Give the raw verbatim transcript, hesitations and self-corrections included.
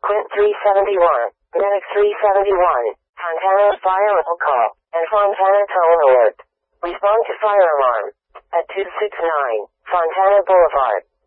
Quint three seventy-one, Medic three seventy-one, Fontana fire alarm call, and Fontana tone alert. Respond to fire alarm at two six nine Fontana Boulevard.